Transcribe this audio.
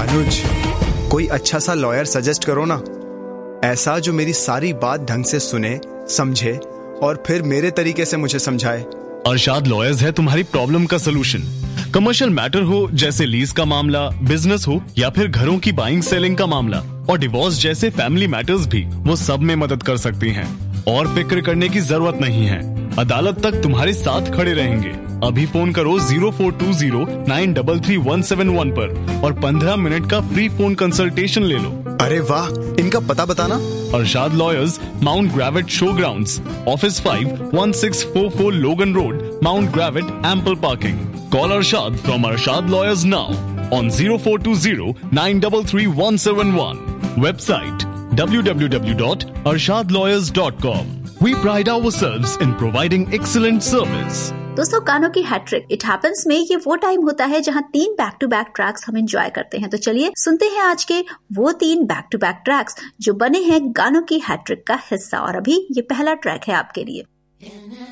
अनुज, कोई अच्छा सा लॉयर सजेस्ट करो ना, ऐसा जो मेरी सारी बात ढंग से सुने, समझे और फिर मेरे तरीके से मुझे समझाए। अरशाद लॉयर्स है तुम्हारी प्रॉब्लम का सलूशन। कमर्शियल मैटर हो जैसे लीज का मामला, बिजनेस हो या फिर घरों की बाइंग सेलिंग का मामला और डिवोर्स जैसे फैमिली मैटर्स भी वो सब में मदद कर सकती हैं। और फिक्र करने की जरूरत नहीं है, अदालत तक तुम्हारे साथ खड़े रहेंगे। अभी फोन करो 0420933171 पर और 15 मिनट का फ्री फोन कंसल्टेशन ले लो। अरे वाह, इनका पता बताना। Arshad lawyers, mount ग्रेविट show grounds, office 5, 1644 लोगन road, mount ग्रेविट, ample parking. Call Arshad from Arshad Lawyers now on 0420933171. Website www.arshadlawyers.com. We pride ourselves in providing excellent service. दोस्तों, गानों की हैट्रिक इट हैपेंस में ये वो टाइम होता है जहां 3 बैक टू बैक ट्रैक्स हम एंजॉय करते हैं। तो चलिए सुनते हैं आज के वो 3 बैक टू बैक ट्रैक्स जो बने हैं गानों की हैट्रिक का हिस्सा। और अभी ये पहला ट्रैक है आपके लिए।